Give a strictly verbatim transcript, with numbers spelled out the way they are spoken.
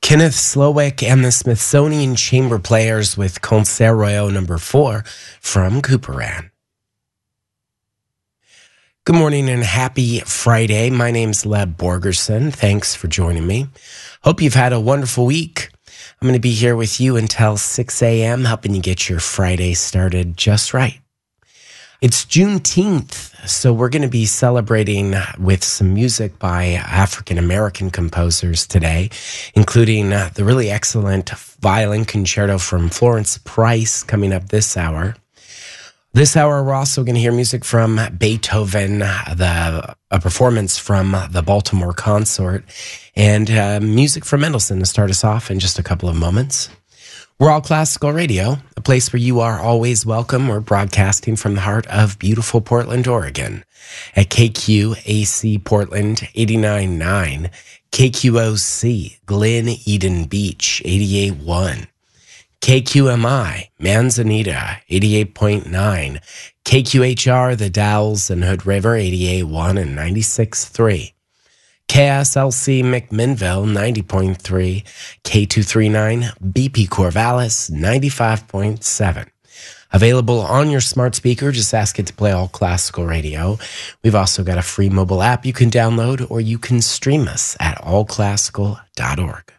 Kenneth Slowick and the Smithsonian Chamber Players with Concert Royal number four from Couperin. Good morning and happy Friday. My name's Leb Borgerson. Thanks for joining me. Hope you've had a wonderful week. I'm going to be here with you until six a.m., helping you get your Friday started just right. It's Juneteenth, so we're going to be celebrating with some music by African-American composers today, including uh, the really excellent violin concerto from Florence Price coming up this hour. This hour, we're also going to hear music from Beethoven, the a performance from the Baltimore Consort, and uh, music from Mendelssohn to start us off in just a couple of moments. We're All Classical Radio, a place where you are always welcome. We're broadcasting from the heart of beautiful Portland, Oregon, at K Q A C Portland eighty-nine point nine, K Q O C Glen Eden Beach eighty-eight point one, K Q M I Manzanita eighty-eight point nine, K Q H R The Dalles and Hood River eighty-eight point one and ninety-six point three, K S L C McMinnville ninety point three, K two thirty-nine B P Corvallis ninety-five point seven. Available on your smart speaker, just ask it to play All Classical Radio. We've also got a free mobile app you can download, or you can stream us at all classical dot org.